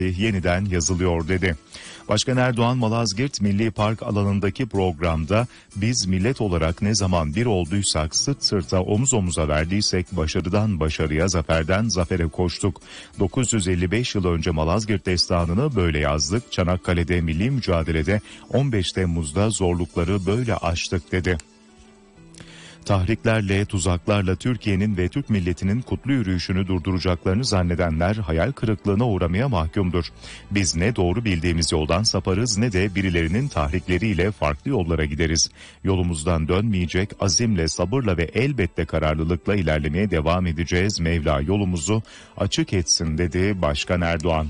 yeniden yazılıyor dedi. Başkan Erdoğan, Malazgirt Milli Park alanındaki programda biz millet olarak ne zaman bir olduysak, sırt sırta omuz omuza verdiysek başarıdan başarıya, zaferden zafere koştuk. 955 yıl önce Malazgirt destanını böyle yazdık. Çanakkale'de milli mücadelede 15 Temmuz'da zorlukları böyle aştık dedi. Tahriklerle, tuzaklarla Türkiye'nin ve Türk milletinin kutlu yürüyüşünü durduracaklarını zannedenler hayal kırıklığına uğramaya mahkumdur. Biz ne doğru bildiğimiz yoldan saparız ne de birilerinin tahrikleriyle farklı yollara gideriz. Yolumuzdan dönmeyecek, azimle, sabırla ve elbette kararlılıkla ilerlemeye devam edeceğiz. Mevla yolumuzu açık etsin dedi Başkan Erdoğan.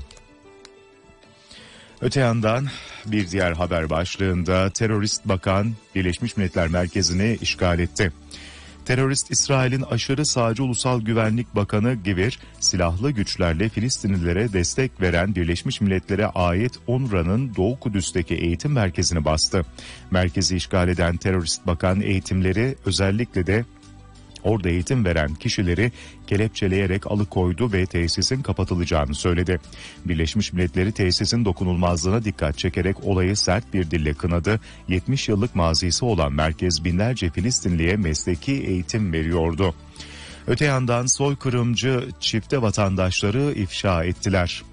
Öte yandan bir diğer haber başlığında terörist bakan Birleşmiş Milletler Merkezi'ni işgal etti. Terörist İsrail'in aşırı sağcı Ulusal Güvenlik Bakanı Gvir, silahlı güçlerle Filistinlilere destek veren Birleşmiş Milletler'e ait UNRWA'nın Doğu Kudüs'teki eğitim merkezini bastı. Merkezi işgal eden terörist bakan eğitimleri, özellikle de orada eğitim veren kişileri kelepçeleyerek alıkoydu ve tesisin kapatılacağını söyledi. Birleşmiş Milletleri tesisin dokunulmazlığına dikkat çekerek olayı sert bir dille kınadı. 70 yıllık mazisi olan merkez binlerce Filistinliye mesleki eğitim veriyordu. Öte yandan soykırımcı çifte vatandaşları ifşa ettiler.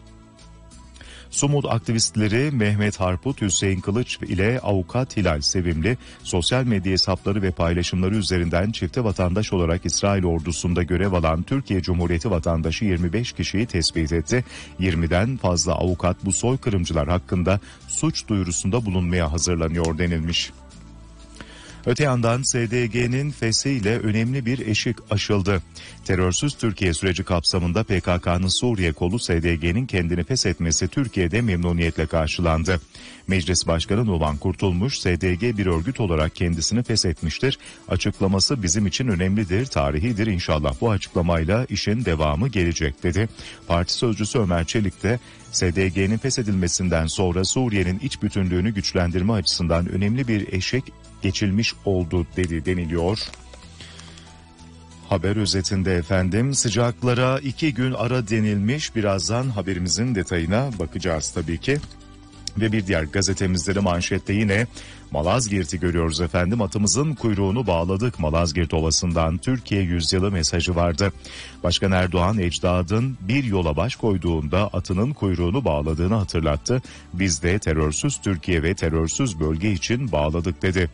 Sumut aktivistleri Mehmet Harput, Hüseyin Kılıç ile avukat Hilal Sevimli sosyal medya hesapları ve paylaşımları üzerinden çifte vatandaş olarak İsrail ordusunda görev alan Türkiye Cumhuriyeti vatandaşı 25 kişiyi tespit etti. 20'den fazla avukat bu soykırımcılar hakkında suç duyurusunda bulunmaya hazırlanıyor denilmiş. Öte yandan SDG'nin feshiyle önemli bir eşik aşıldı. Terörsüz Türkiye süreci kapsamında PKK'nın Suriye kolu SDG'nin kendini feshetmesi Türkiye'de memnuniyetle karşılandı. Meclis Başkanı Numan Kurtulmuş, SDG bir örgüt olarak kendisini feshetmiştir. Açıklaması bizim için önemlidir, tarihidir. İnşallah bu açıklamayla işin devamı gelecek dedi. Parti sözcüsü Ömer Çelik de SDG'nin feshedilmesinden sonra Suriye'nin iç bütünlüğünü güçlendirme açısından önemli bir eşik geçilmiş oldu dedi deniliyor. Haber özetinde efendim, sıcaklara 2 gün ara denilmiş. Birazdan haberimizin detayına bakacağız tabii ki. Ve bir diğer gazetemizde de manşette yine Malazgirt'i görüyoruz efendim. Atımızın kuyruğunu bağladık Malazgirt Ovası'ndan Türkiye yüzyılı mesajı vardı. Başkan Erdoğan, ecdadın bir yola baş koyduğunda atının kuyruğunu bağladığını hatırlattı. Biz de terörsüz Türkiye ve terörsüz bölge için bağladık dedi.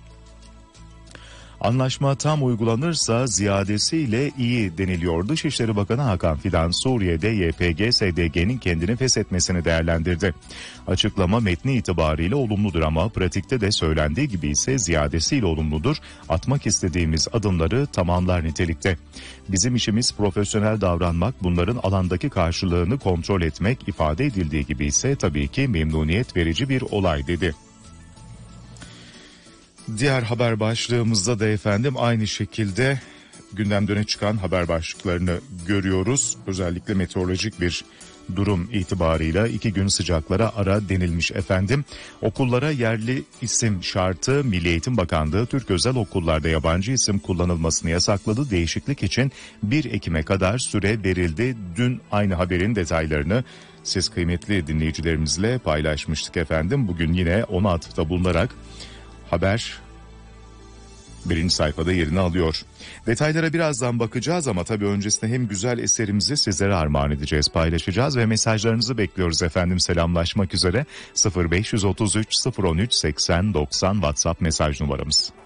Anlaşma tam uygulanırsa ziyadesiyle iyi deniliyor. Dışişleri Bakanı Hakan Fidan, Suriye'de YPG, SDG'nin kendini feshetmesini değerlendirdi. Açıklama metni itibariyle olumludur ama pratikte de söylendiği gibi ise ziyadesiyle olumludur. Atmak istediğimiz adımları tamamlar nitelikte. Bizim işimiz profesyonel davranmak, bunların alandaki karşılığını kontrol etmek, ifade edildiği gibi ise tabii ki memnuniyet verici bir olay dedi. Diğer haber başlığımızda da efendim aynı şekilde gündemde öne çıkan haber başlıklarını görüyoruz. Özellikle meteorolojik bir durum itibarıyla 2 gün sıcaklara ara denilmiş efendim. Okullara yerli isim şartı Milli Eğitim Bakanlığı Türk özel okullarda yabancı isim kullanılmasını yasakladı. Değişiklik için 1 Ekim'e kadar süre verildi. Dün aynı haberin detaylarını siz kıymetli dinleyicilerimizle paylaşmıştık efendim. Bugün yine ona atıfta bulunarak haber birinci sayfada yerini alıyor. Detaylara birazdan bakacağız ama tabii öncesinde hem güzel eserimizi sizlere armağan edeceğiz, paylaşacağız ve mesajlarınızı bekliyoruz efendim selamlaşmak üzere. 0533 013 80 90 WhatsApp mesaj numaramız.